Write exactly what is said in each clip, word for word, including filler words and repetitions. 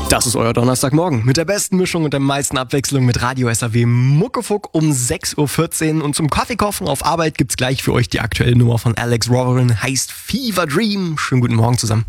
Das ist euer Donnerstagmorgen mit der besten Mischung und der meisten Abwechslung mit Radio S A W Muckefuck um sechs Uhr vierzehn. Und zum Kaffeekochen auf Arbeit gibt's gleich für euch die aktuelle Nummer von Alex Warren, heißt Fever Dream. Schönen guten Morgen zusammen.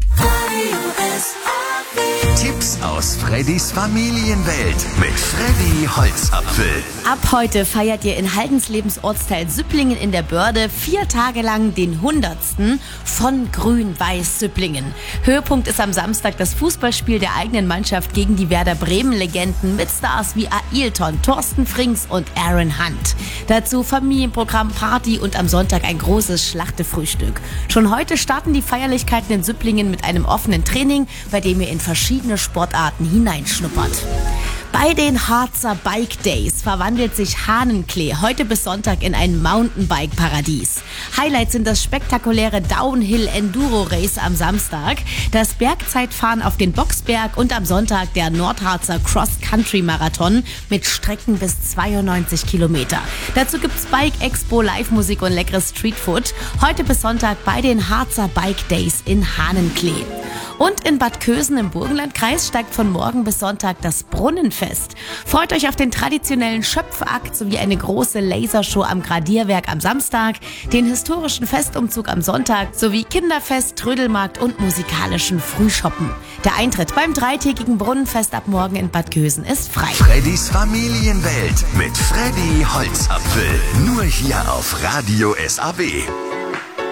Tipps aus Freddys Familienwelt mit Freddy Holzapfel. Ab heute feiert ihr in Haldenslebens Ortsteil Süpplingen in der Börde vier Tage lang den hundertsten von Grün-Weiß Süpplingen. Höhepunkt ist am Samstag das Fußballspiel der eigenen Mannschaft gegen die Werder Bremen-Legenden mit Stars wie Ailton, Thorsten Frings und Aaron Hunt. Dazu Familienprogramm, Party und am Sonntag ein großes Schlachtefrühstück. Schon heute starten die Feierlichkeiten in Süpplingen mit einem offenen Training, bei dem ihr in verschiedene Sportarten hineinschnuppert. Bei den Harzer Bike Days verwandelt sich Hahnenklee heute bis Sonntag in ein Mountainbike-Paradies. Highlights sind das spektakuläre Downhill-Enduro-Race am Samstag, das Bergzeitfahren auf den Boxberg und am Sonntag der Nordharzer Cross-Country-Marathon mit Strecken bis zweiundneunzig Kilometer. Dazu gibt's Bike-Expo, Live-Musik und leckeres Streetfood. Heute bis Sonntag bei den Harzer Bike Days in Hahnenklee. Und in Bad Kösen im Burgenlandkreis steigt von morgen bis Sonntag das Brunnenfest. Freut euch auf den traditionellen Schöpfakt sowie eine große Lasershow am Gradierwerk am Samstag, den historischen Festumzug am Sonntag sowie Kinderfest, Trödelmarkt und musikalischen Frühschoppen. Der Eintritt beim dreitägigen Brunnenfest ab morgen in Bad Kösen ist frei. Freddys Familienwelt mit Freddy Holzapfel. Nur hier auf Radio S A W.